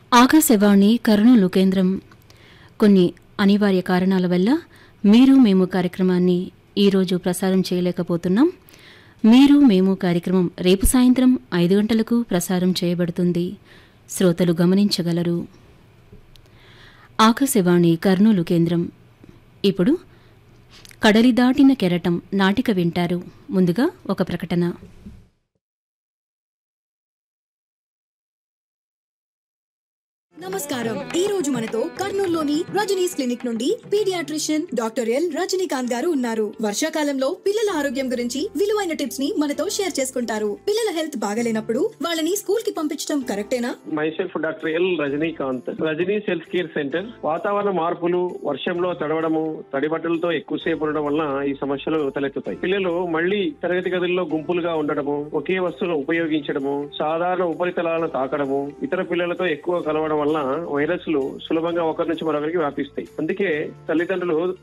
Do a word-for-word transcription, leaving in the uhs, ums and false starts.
ఆకాశవాణి కర్నూలు కేంద్రం. కొన్ని అనివార్య కారణాల వల్ల మీరు మేము కార్యక్రమాన్ని ఈరోజు ప్రసారం చేయలేకపోతున్నాం. మీరు మేము కార్యక్రమం రేపు సాయంత్రం ఐదు గంటలకు ప్రసారం చేయబడుతుంది. శ్రోతలు గమనించగలరు. ఆకాశవాణి కర్నూలు కేంద్రం. ఇప్పుడు కడలి దాటిన కెరటం నాటిక వింటారు. ముందుగా ఒక ప్రకటన. నమస్కారం. ఈ రోజు మనతో కర్నూలులోని రజనీస్ క్లినిక్ నుండి పీడియాట్రిషియన్ డాక్టర్ ఎల్ రజనీకాంత్ గారు ఉన్నారు. వర్షాకాలంలో పిల్లల ఆరోగ్యం గురించి విలువైన టిప్స్ ని మనతో షేర్ చేసుకుంటారు. పిల్లల హెల్త్ బాగలేనప్పుడు వాళ్ళని స్కూల్ కి పంపించడం కరెక్టేనా? Myself doctor L Rajinikanth, Rajani's health care centre. వాతావరణ మార్పులు, వర్షంలో తడవడము, తడి బట్టలతో ఎక్కువసేపు ఉండడం వలన ఈ సమస్యలు తలెత్తుతాయి. పిల్లలు మళ్లీ తరగతి గదుల్లో గుంపులుగా ఉండడము, ఒకే వస్తువును ఉపయోగించడము, సాధారణ ఉపరితలాలను తాకడము, ఇతర పిల్లలతో ఎక్కువ కలవడం వల్ల వైరస్లు సులభంగా ఒకరి నుంచి మరొకరికి వ్యాపిస్తాయి. అందుకే తల్లిదండ్రులు